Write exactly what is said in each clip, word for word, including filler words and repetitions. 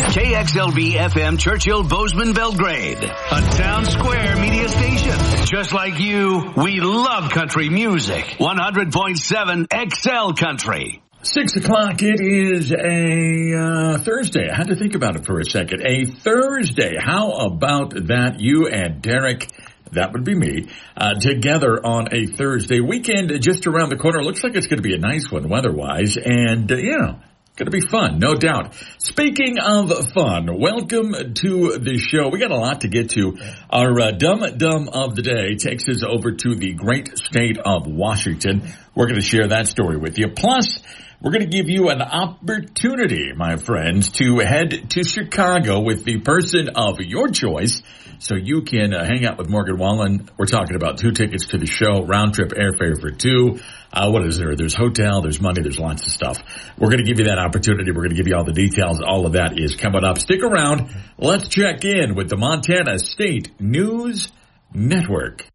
K X L V F M Churchill Bozeman Belgrade, a town square media station. Just like you, we love country music. one hundred point seven X L Country. Six o'clock, it is a uh, Thursday. I had to think about it for a second. A Thursday. How about that? You and Derek, that would be me, uh, together on a Thursday. Weekend just around the corner. Looks like it's going to be a nice one weather-wise. And, uh, you know, going to be fun, no doubt. Speaking of fun, welcome to the show. We got a lot to get to. Our uh, Dumb Dumb of the Day takes us over to the great state of Washington. We're going to share that story with you. Plus, we're going to give you an opportunity, my friends, to head to Chicago with the person of your choice so you can uh, hang out with Morgan Wallen. We're talking about two tickets to the show, round-trip airfare for two. Uh, what is there? There's hotel, there's money, there's lots of stuff. We're going to give you that opportunity. We're going to give you all the details. All of that is coming up. Stick around. Let's check in with the Montana State News Network.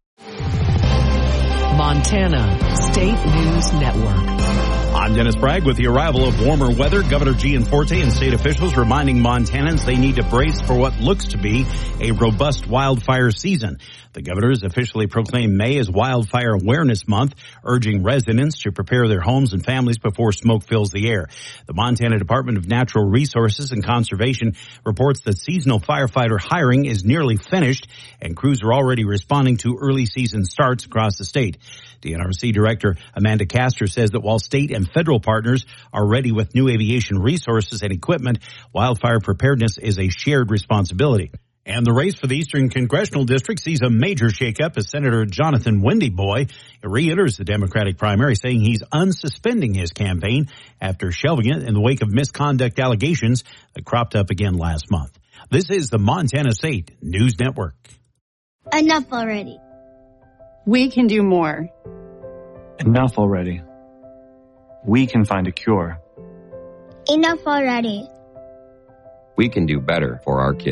Montana State News Network. I'm Dennis Bragg with the arrival of warmer weather. Governor Gianforte and state officials reminding Montanans they need to brace for what looks to be a robust wildfire season. The governor has officially proclaimed May as Wildfire Awareness Month, urging residents to prepare their homes and families before smoke fills the air. The Montana Department of Natural Resources and Conservation reports that seasonal firefighter hiring is nearly finished and crews are already responding to early season starts across the state. D N R C Director Amanda Castor says that while state and federal partners are ready with new aviation resources and equipment, wildfire preparedness is a shared responsibility. And the race for the Eastern Congressional District sees a major shakeup as Senator Jonathan Wendy Boy re-enters the Democratic primary, saying he's unsuspending his campaign after shelving it in the wake of misconduct allegations that cropped up again last month. This is the Montana State News Network. Enough already. We can do more. Enough already. We can find a cure. Enough already. We can do better for our kids.